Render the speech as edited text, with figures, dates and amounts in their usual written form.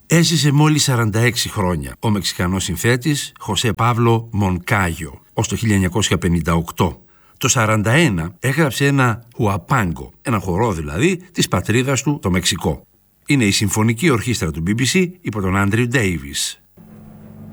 Έζησε μόλις 46 χρόνια ο Μεξικανός συνθέτης Χωσέ Παύλο Μονκάγιο ως το 1958. Το 1941 έγραψε ένα Huapango, ένα χορό δηλαδή της πατρίδας του, το Μεξικό. Είναι η συμφωνική ορχήστρα του BBC υπό τον Άντριου Ντέιβις.